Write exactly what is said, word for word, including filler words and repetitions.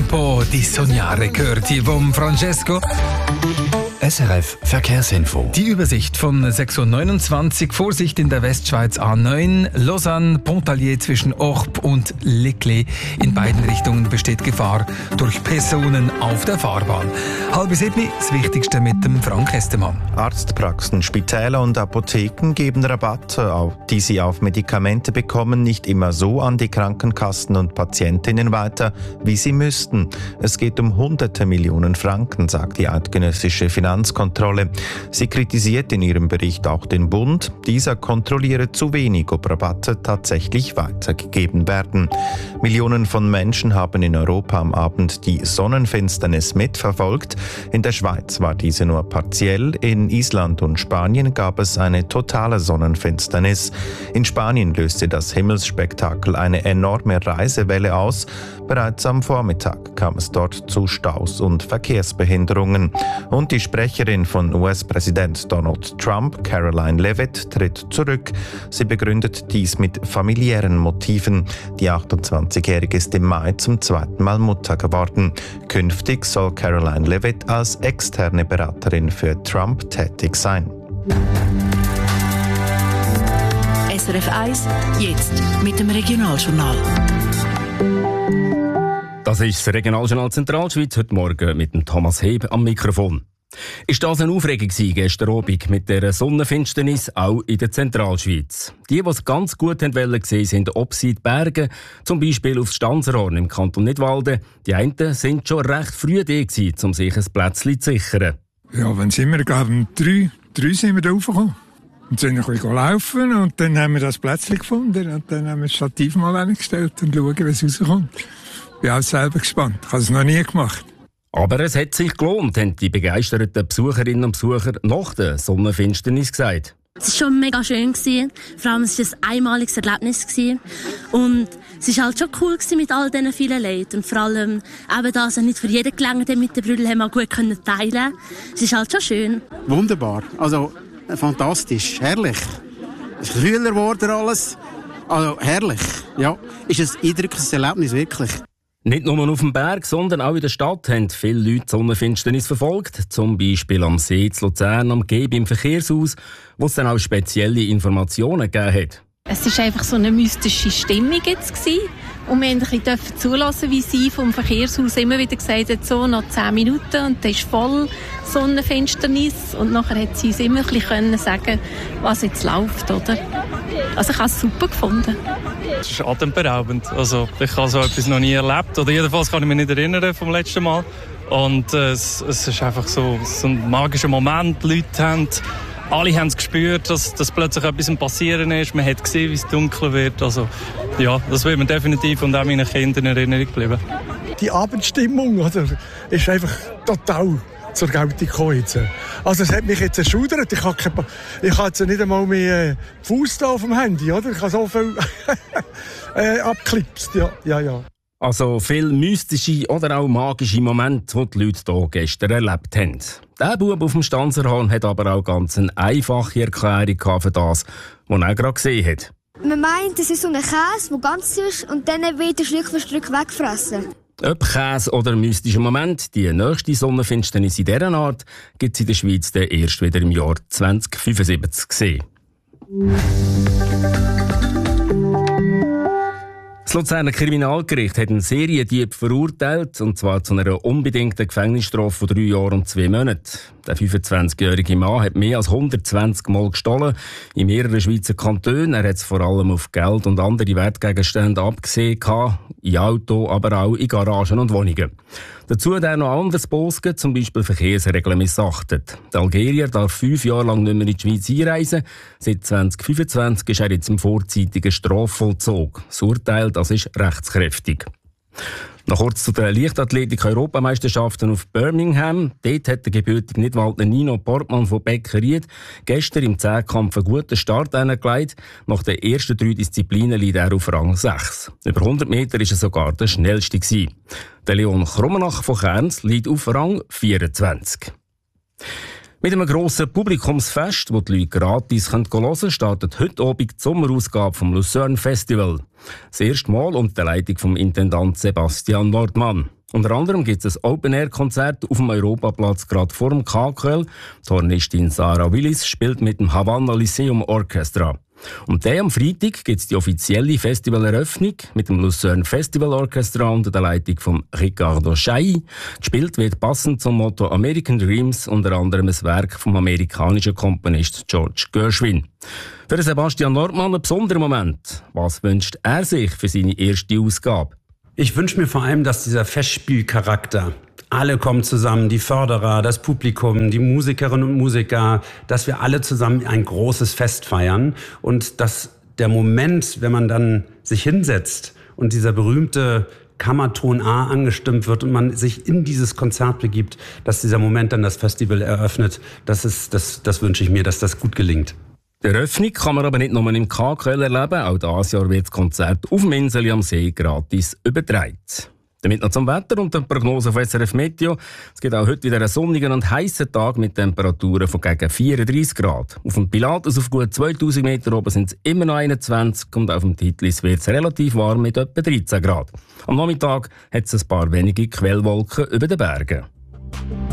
po' di sognare gehört hier vom Francesco. S R F Verkehrsinfo. Die Übersicht von sechs Uhr neunundzwanzig. Vorsicht in der Westschweiz A neun. Lausanne, Pontarlier zwischen Orb und Leclerc. In beiden Richtungen besteht Gefahr durch Personen auf der Fahrbahn. Halb sieben, das Wichtigste mit dem Frank Estemann. Arztpraxen, Spitäler und Apotheken geben Rabatte, die sie auf Medikamente bekommen, nicht immer so an die Krankenkassen und Patientinnen weiter, wie sie müssten. Es geht um hunderte Millionen Franken, sagt die eidgenössische Finanzkontrolle. Sie kritisiert in ihrem Bericht auch den Bund. Dieser kontrolliere zu wenig, ob Rabatte tatsächlich weitergegeben werden. Millionen von Menschen haben in Europa am Abend die Sonnenfinsternis mitverfolgt. In der Schweiz war diese nur partiell. In Island und Spanien gab es eine totale Sonnenfinsternis. In Spanien löste das Himmelsspektakel eine enorme Reisewelle aus. Bereits am Vormittag kam es dort zu Staus und Verkehrsbehinderungen. Und die Sprecherin von U S-Präsident Donald Trump, Caroline Leavitt, tritt zurück. Sie begründet dies mit familiären Motiven. Die achtundzwanzigjährige ist im Mai zum zweiten Mal Mutter geworden. Künftig soll Caroline Leavitt als externe Beraterin für Trump tätig sein. S R F eins, jetzt mit dem Regionaljournal. Das ist das Regionaljournal Zentralschweiz, heute Morgen mit dem Thomas Heb am Mikrofon. Ist das eine Aufregung gewesen, gestern Abend mit der Sonnenfinsternis, auch in der Zentralschweiz? Die, die es ganz gut wollen sehen, sind ob sie die Berge, zum Beispiel aufs Stanserhorn im Kanton Nidwalden. Die einen sind schon recht früh da gewesen, um sich ein Plätzchen zu sichern. Ja, wann sind wir? Glaube um drei, drei sind wir da raufgekommen. Und sind ein bisschen laufen und dann haben wir das Plätzchen gefunden und dann haben wir das Stativ mal hingestellt und schauen, wie es rauskommt. Ich bin auch selber gespannt. Ich habe es noch nie gemacht. Aber es hat sich gelohnt, haben die begeisterten Besucherinnen und Besucher nach der Sonnenfinsternis gesagt. Es war schon mega schön. Vor allem, es war ein einmaliges Erlebnis. Und es war halt schon cool mit all diesen vielen Leuten. Und vor allem, eben das, nicht für jeden gelangt, mit den Brüdern haben wir gut teilen. Es ist halt schon schön. Wunderbar. Also, fantastisch. Herrlich. Es ist kühler geworden alles. Also, herrlich. Ja, ist ein eindrückliches Erlebnis, wirklich. Nicht nur auf dem Berg, sondern auch in der Stadt haben viele Leute die Sonnenfinsternis verfolgt. Zum Beispiel am See zu Luzern, am Geb im Verkehrshaus, wo es dann auch spezielle Informationen gegeben hat. Es war einfach so eine mystische Stimmung jetzt gewesen. Und wir durften ein bisschen zulassen, wie sie vom Verkehrshaus immer wieder gesagt hat, so noch zehn Minuten und dann ist voll Sonnenfinsternis. Und nachher hat sie uns immer ein bisschen sagen, was jetzt läuft, oder? Also ich habe es super gefunden. Es ist atemberaubend. Also ich habe so etwas noch nie erlebt. Oder jedenfalls kann ich mich nicht erinnern vom letzten Mal. Und äh, es, es ist einfach so, so ein magischer Moment. Die Leute haben, alle haben es gespürt, dass, dass plötzlich etwas passieren ist. Man hat gesehen, wie es dunkel wird. Also ja, das wird mir definitiv und auch meinen Kindern in Erinnerung bleiben. Die Abendstimmung, oder, ist einfach total zur Geltung gekommen jetzt. Also es hat mich jetzt erschudert. Ich habe keine, ich habe jetzt nicht einmal mehr Fuß da auf dem Handy, oder? Ich habe so viel äh, abgeklipst, ja, ja, ja. Also viele mystische oder auch magische Momente, die die Leute hier gestern erlebt haben. Der Bub auf dem Stanserhorn hat aber auch ganz eine einfache Erklärung für das, was er gerade gesehen hat. Man meint, es ist so ein Käse, der ganz ist und dann wird er Stück für Stück weggefressen. Ob Käse oder mystischer Moment, die nächste Sonnenfinsternis in dieser Art gibt es in der Schweiz dann erst wieder im Jahr zwanzig fünfundsiebzig gesehen. Das Luzerner Kriminalgericht hat einen Seriendieb verurteilt, und zwar zu einer unbedingten Gefängnisstrafe von drei Jahren und zwei Monaten. Der fünfundzwanzigjährige Mann hat mehr als hundertzwanzig Mal gestohlen in mehreren Schweizer Kantonen. Er hat es vor allem auf Geld und andere Wertgegenstände abgesehen, in Auto, aber auch in Garagen und Wohnungen. Dazu hat er noch anderes Bosgen, zum Beispiel Verkehrsregeln missachtet. Der Algerier darf fünf Jahre lang nicht mehr in die Schweiz einreisen. Seit zwanzig fünfundzwanzig ist er jetzt im vorzeitigen Strafvollzug. Das Urteil, das ist rechtskräftig. Noch kurz zu den Leichtathletik-Europameisterschaften auf Birmingham. Dort hat der gebürtige Nidwalder Nino Portmann von Beckeried gestern im Zehnkampf einen guten Start hingelegt. Nach den ersten drei Disziplinen liegt er auf Rang sechs. Über hundert Meter war er sogar der schnellste gewesen. Der Leon Krummenach von Kerns liegt auf Rang vierundzwanzig. Mit einem grossen Publikumsfest, das die Leute gratis hören können, startet heute Abend die Sommerausgabe vom Lucerne Festival. Das erste Mal unter der Leitung vom Intendant Sebastian Nordmann. Unter anderem gibt es ein Open-Air-Konzert auf dem Europaplatz gerade vor dem K K L. Die Hornistin Sarah Willis spielt mit dem Havana Lyceum Orchestra. Und dann am Freitag gibt es die offizielle Festivaleröffnung mit dem Lucerne Festival Orchestra unter der Leitung von Riccardo Chailly. Gespielt wird passend zum Motto American Dreams unter anderem ein Werk vom amerikanischen Komponist George Gershwin. Für Sebastian Nordmann ein besonderer Moment. Was wünscht er sich für seine erste Ausgabe? Ich wünsche mir vor allem, dass dieser Festspielcharakter, alle kommen zusammen, die Förderer, das Publikum, die Musikerinnen und Musiker, dass wir alle zusammen ein großes Fest feiern und dass der Moment, wenn man dann sich hinsetzt und dieser berühmte Kammerton A angestimmt wird und man sich in dieses Konzert begibt, dass dieser Moment dann das Festival eröffnet, das ist, das, das wünsche ich mir, dass das gut gelingt. Die Eröffnung kann man aber nicht nur im K K L erleben, auch dieses Jahr wird das Konzert auf dem Inseli am See gratis übertragen. Damit noch zum Wetter und der Prognose von S R F Meteo. Es gibt auch heute wieder einen sonnigen und heissen Tag mit Temperaturen von gegen vierunddreissig Grad. Auf dem Pilatus auf gut zweitausend Meter oben sind es immer noch einundzwanzig und auf dem Titlis wird es relativ warm mit etwa dreizehn Grad. Am Nachmittag hat es ein paar wenige Quellwolken über den Bergen.